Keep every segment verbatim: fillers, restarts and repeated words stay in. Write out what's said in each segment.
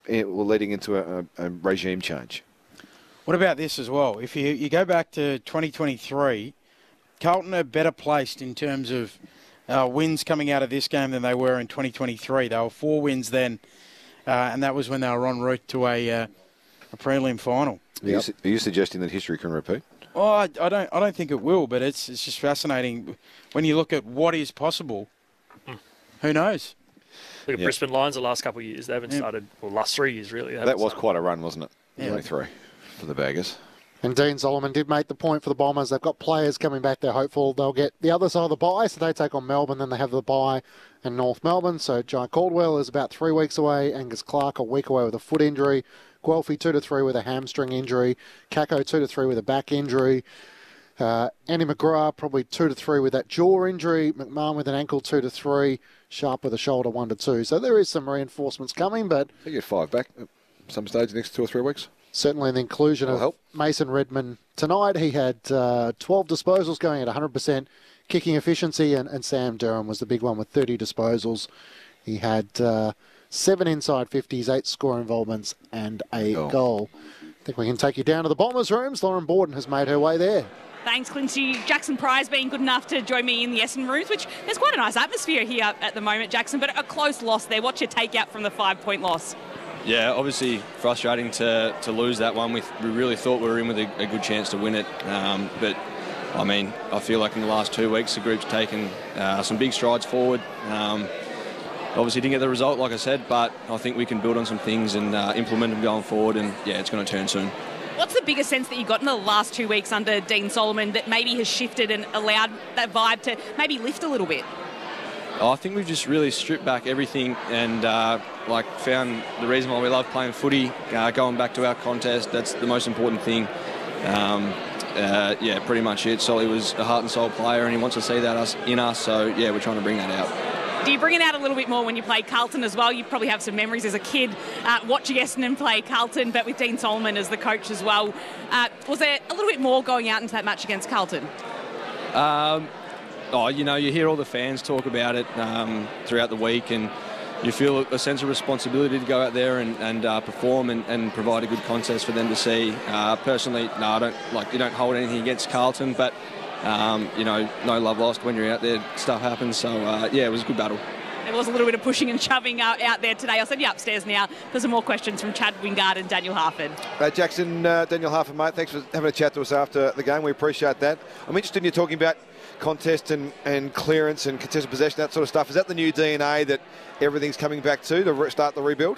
uh, well, leading into a, a regime change. What about this as well? If you, you go back to twenty twenty-three, Carlton are better placed in terms of uh, wins coming out of this game than they were in twenty twenty-three. They were four wins then, uh, and that was when they were en route to a, uh, a prelim final. Are, yep. you, are you suggesting that history can repeat? Oh, I, I don't. I don't think it will. But it's it's just fascinating when you look at what is possible. Mm. Who knows? Look at yep. Brisbane Lions the last couple of years. They haven't yep. started. Well, last three years really. That was started. quite a run, wasn't it? Yeah. twenty-three for the Baggers. And Dean Solomon did make the point for the Bombers. They've got players coming back. They're hopeful they'll get the other side of the bye. So they take on Melbourne, then they have the bye and North Melbourne. So Jai Caldwell is about three weeks away. Angus Clark a week away with a foot injury. Guelphy two to three with a hamstring injury. Kako two to three with a back injury. Uh, Andy McGrath probably two to three with that jaw injury. McMahon with an ankle two to three. Sharp with a shoulder one to two. So there is some reinforcements coming, but they get five back at some stage the next two or three weeks. Certainly the inclusion That'll of help. Mason Redman tonight. He had uh, twelve disposals going at one hundred percent kicking efficiency, and, and Sam Durham was the big one with thirty disposals. He had uh, seven inside fifties, eight score involvements, and a oh. goal. I think we can take you down to the Bombers' rooms. Lauren Borden has made her way there. Thanks, Quincy. Jackson Prize being good enough to join me in the Essendon rooms, which there's quite a nice atmosphere here at the moment, Jackson, but a close loss there. What's your takeout from the five-point loss? Yeah, obviously frustrating to, to lose that one. We, we really thought we were in with a, a good chance to win it. Um, but, I mean, I feel like in the last two weeks the group's taken uh, some big strides forward. Um, obviously didn't get the result, like I said, but I think we can build on some things and uh, implement them going forward, and, yeah, it's going to turn soon. What's the biggest sense that you got in the last two weeks under Dean Solomon that maybe has shifted and allowed that vibe to maybe lift a little bit? I think we've just really stripped back everything and uh, like found the reason why we love playing footy, uh, going back to our contest. That's the most important thing. Um, uh, yeah, pretty much it. Solly was a heart and soul player, and he wants to see that us in us. So yeah, we're trying to bring that out. Do you bring it out a little bit more when you play Carlton as well? You probably have some memories as a kid uh, watching Essendon play Carlton, but with Dean Solomon as the coach as well. Uh, was there a little bit more going out into that match against Carlton? Um, oh, you know, you hear all the fans talk about it um, throughout the week, and you feel a sense of responsibility to go out there and, and uh, perform and, and provide a good contest for them to see. Uh, personally, no, I don't like. You don't hold anything against Carlton, but. Um, you know, no love lost when you're out there. Stuff happens. So, uh, yeah, it was a good battle. There was a little bit of pushing and shoving out, out there today. I'll send you upstairs now for some more questions from Chad Wingard and Daniel Harford. Uh, Jackson, uh, Daniel Harford, mate, thanks for having a chat to us after the game. We appreciate that. I'm interested in you talking about contest and, and clearance and contested possession, that sort of stuff. Is that the new D N A that everything's coming back to, to re- start the rebuild?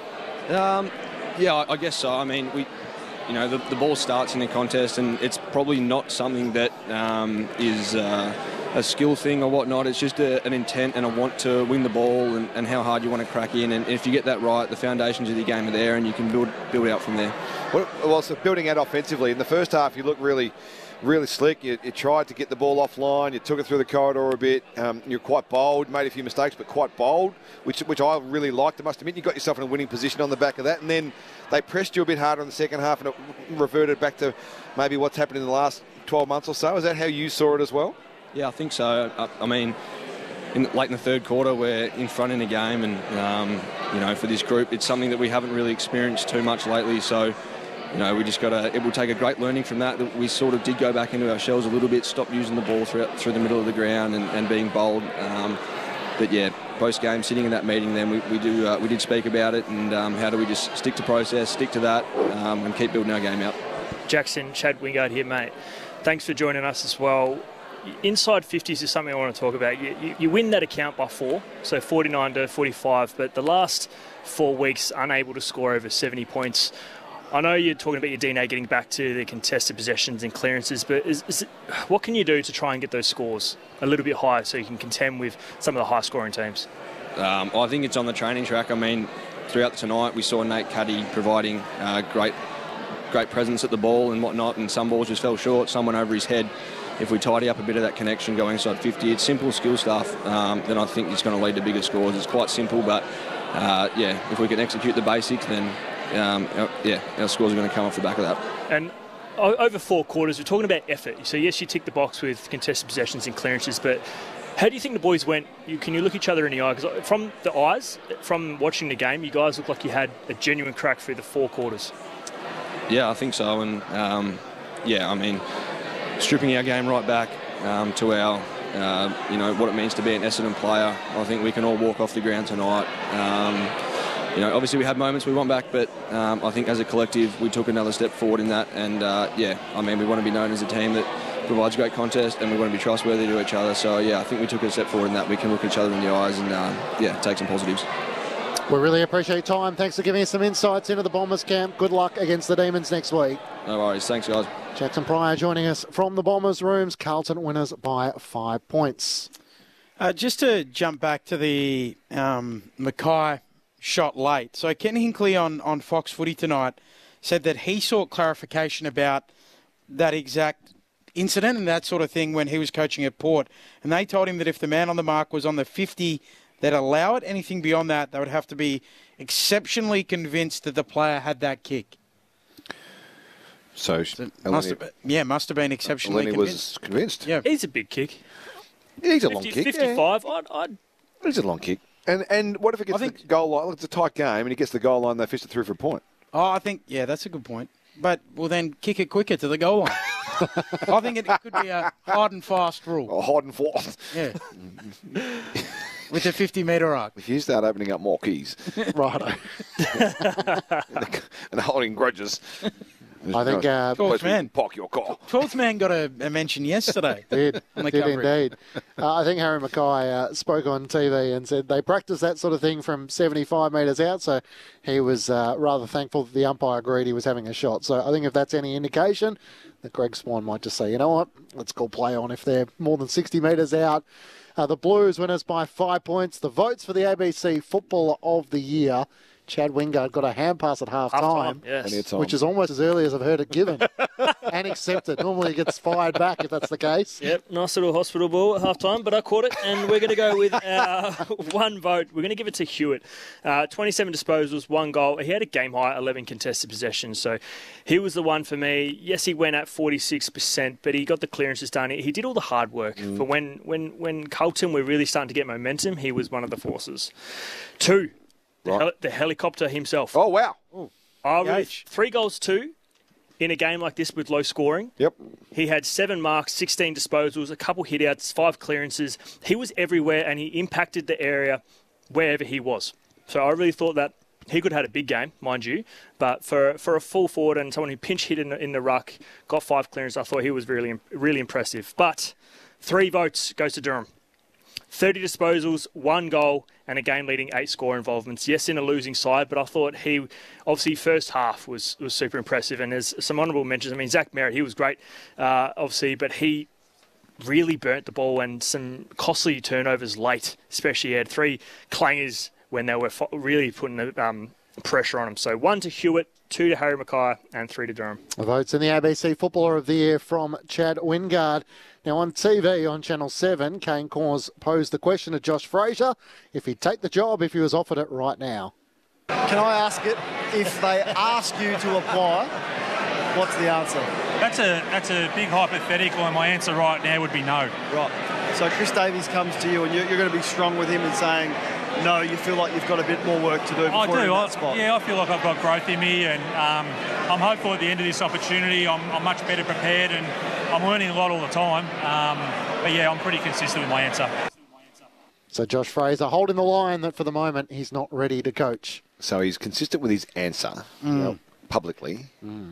Um, yeah, I, I guess so. I mean, we... You know, the, the ball starts in the contest, and it's probably not something that um, is uh, a skill thing or whatnot. It's just a, an intent and a want to win the ball and, and how hard you want to crack in. And if you get that right, the foundations of your game are there, and you can build build out from there. Well, well so building out offensively, in the first half you looked really, really slick. You, you tried to get the ball offline. You took it through the corridor a bit. Um, you're quite bold, made a few mistakes, but quite bold, which which I really liked. I must admit, you got yourself in a winning position on the back of that, and then they pressed you a bit harder in the second half, and it reverted back to maybe what's happened in the last twelve months or so. Is that how you saw it as well? Yeah, I think so. I, I mean, in, late in the third quarter, we're in front in the game, and um, you know, for this group, it's something that we haven't really experienced too much lately. So, you know, we just got to. It will take a great learning from that. That we sort of did go back into our shells a little bit, stop using the ball through through the middle of the ground, and, and being bold. Um, But yeah, post game, sitting in that meeting, then we, we do uh, we did speak about it, and um, how do we just stick to process, stick to that, um, and keep building our game out. Jackson, Chad Wingard here, mate. Thanks for joining us as well. Inside fifties is something I want to talk about. You, you, you win that account by four, so forty-nine to forty-five, but the last four weeks unable to score over seventy points. I know you're talking about your D N A getting back to the contested possessions and clearances, but is, is it, what can you do to try and get those scores a little bit higher so you can contend with some of the high-scoring teams? Um, I think it's on the training track. I mean, throughout tonight we saw Nate Cuddy providing uh, great great presence at the ball and whatnot, and some balls just fell short, some went over his head. If we tidy up a bit of that connection going inside fifty, it's simple skill stuff, um, then I think it's going to lead to bigger scores. It's quite simple, but uh, yeah, if we can execute the basics, then Um, yeah, our scores are going to come off the back of that. And over four quarters, we're talking about effort. So yes, you tick the box with contested possessions and clearances, but How do you think the boys went? You, can you look each other in the eye? Because from the eyes, from watching the game, you guys look like you had a genuine crack through the four quarters. Yeah, I think so. And, um, yeah, I mean, stripping our game right back um, to our, uh, you know, what it means to be an Essendon player, I think we can all walk off the ground tonight. Um, you know, obviously we had moments we want back, but um, I think as a collective we took another step forward in that. And, uh, yeah, I mean, we want to be known as a team that provides great contest, and we want to be trustworthy to each other. So, yeah, I think we took a step forward in that. We can look each other in the eyes and, uh, yeah, take some positives. We really appreciate your time. Thanks for giving us some insights into the Bombers camp. Good luck against the Demons next week. No worries. Thanks, guys. Jackson Pryor joining us from the Bombers rooms. Carlton winners by five points. Uh, just to jump back to the um, Mackay shot late. So Ken Hinkley on, on Fox Footy tonight said that he sought clarification about that exact incident and that sort of thing when he was coaching at Port. And they told him that if the man on the mark was on the fifty, they'd allow it. Anything beyond that, they would have to be exceptionally convinced that the player had that kick. So, so must have, yeah, must have been exceptionally Eleni convinced. was convinced. Yeah, He's a big kick. Yeah, he's a fifty, long kick. fifty-five, Yeah. I'd, I'd... He's a long kick. And and what if it gets I think- the goal line? Look, it's a tight game, and he gets the goal line. They fist it through for a point. Oh, I think, yeah, that's a good point. But, well, then kick it quicker to the goal line. I think it, it could be a hard and fast rule. Oh, hard and fast. Yeah. With a fifty-metre arc. If you start opening up more keys Righto. and holding grudges, I think uh, Cool. man. Park your car. twelfth man got a, a mention yesterday. did, On the did coverage. indeed. Uh, I think Harry Mackay uh, spoke on T V and said they practice that sort of thing from seventy-five metres out, so he was uh, rather thankful that the umpire agreed he was having a shot. So I think if that's any indication, that Greg Swan might just say, you know what, let's call play on if they're more than sixty metres out. Uh, the Blues winners by five points. The votes for the A B C Footballer of the Year. Chad Wingard got a hand pass at half, Half time, time, yes. Plenty of time. which is almost as early as I've heard it given and accepted. Normally he gets fired back if that's the case. Yep, nice little hospital ball at half time, but I caught it, and we're going to go with our one vote. We're going to give it to Hewitt. Uh, twenty-seven disposals, one goal. He had a game high, eleven contested possessions, so he was the one for me. Yes, he went at forty-six percent, but he got the clearances done. He did all the hard work. Mm. For when, when, when Carlton were really starting to get momentum, he was one of the forces. Two. The, Right. heli- the helicopter himself. Oh, wow. I really, Gage. three goals, two in a game like this with low scoring. Yep. He had seven marks, sixteen disposals, a couple hit-outs, five clearances. He was everywhere, and he impacted the area wherever he was. So I really thought that he could have had a big game, mind you. But for for a full forward and someone who pinch hit in the, in the ruck, got five clearances, I thought he was really, really impressive. But three votes goes to Durham. thirty disposals, one goal, and a game-leading eight score involvements. Yes, in a losing side, but I thought he, obviously, first half was, was super impressive. And there's some honourable mentions. I mean, Zach Merritt, he was great, uh, obviously, but he really burnt the ball and some costly turnovers late, especially. He had three clangers when they were fo- really putting the um, pressure on him. So one to Hewitt, two to Harry Mackay, and three to Durham. The votes in the A B C Footballer of the Year from Chad Wingard. Now on T V on Channel seven, Kane Corrs posed the question to Josh Fraser if he'd take the job if he was offered it right now. Can I ask it, if they ask you to apply, what's the answer? That's a that's a big hypothetical, and my answer right now would be no. Right. So Chris Davies comes to you and you're, you're going to be strong with him and saying, no, you feel like you've got a bit more work to do before I you're in do. that I, spot. yeah, I feel like I've got growth in me, and um, I'm hopeful at the end of this opportunity I'm, I'm much better prepared, and I'm learning a lot all the time. Um, but yeah, I'm pretty consistent with my answer. So Josh Fraser holding the line that for the moment he's not ready to coach. So he's consistent with his answer you know, publicly. Mm.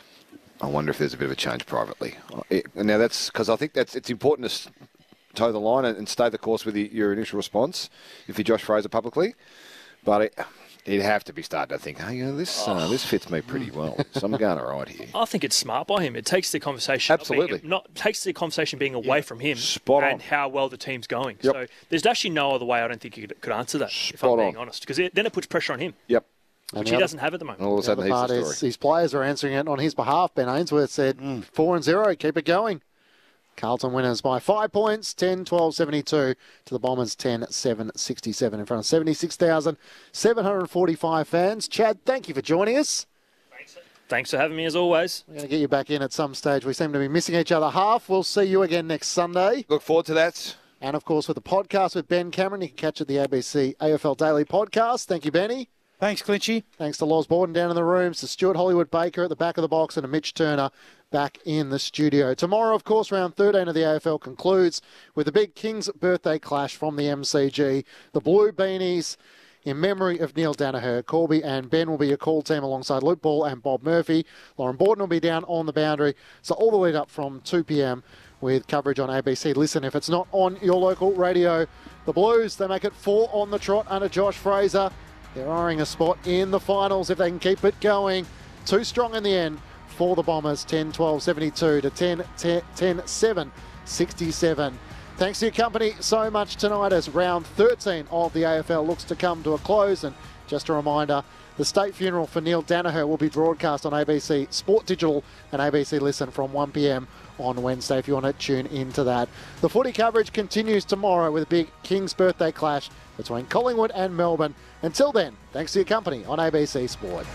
I wonder if there's a bit of a change privately. It, now that's because I think that's it's important to toe the line and, and stay the course with the, your initial response if you're Josh Fraser publicly. But it, he'd have to be starting to think, hey, you know, this uh, this fits me pretty well. So I'm going all right here. I think it's smart by him. It takes the conversation Absolutely. not, being, not takes the conversation being away from him Spot and on. how well the team's going. Yep. So there's actually no other way I don't think you could, could answer that, if Spot I'm being on. honest, because then it puts pressure on him, Yep. And which the he other- doesn't have at the moment. And all of a The sudden other he's part the is story. his players are answering it on his behalf. Ben Ainsworth said four and zero, keep it going. Carlton winners by five points, ten twelve seventy-two to the Bombers ten seven sixty-seven in front of seventy-six thousand seven hundred forty-five fans. Chad, thank you for joining us. Thanks for having me as always. We're going to get you back in at some stage. We seem to be missing each other half. We'll see you again next Sunday. Look forward to that. And, of course, with the podcast with Ben Cameron, you can catch it at the A B C A F L Daily Podcast. Thank you, Benny. Thanks, Clinchy. Thanks to Loz Borden down in the rooms, to Stuart Hollywood-Baker at the back of the box, and to Mitch Turner back in the studio. Tomorrow, of course, round thirteen of the A F L concludes with a big King's birthday clash from the M C G. The Blue Beanies, in memory of Neil Danaher. Corby and Ben will be your call team alongside Luke Ball and Bob Murphy. Lauren Borden will be down on the boundary. So all the lead up from two p.m. with coverage on A B C. Listen, if it's not on your local radio, the Blues, they make it four on the trot under Josh Fraser. They're eyeing a spot in the finals if they can keep it going. Too strong in the end for the Bombers. ten twelve seventy-two to ten seven sixty-seven. Thanks for your company so much tonight as round thirteen of the A F L looks to come to a close. And just a reminder, the state funeral for Neil Danaher will be broadcast on A B C Sport Digital and A B C Listen from one p.m. on Wednesday if you want to tune into that. The footy coverage continues tomorrow with a big King's birthday clash between Collingwood and Melbourne. Until then, thanks for your company on A B C Sport.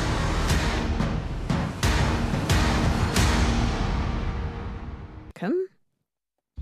Come.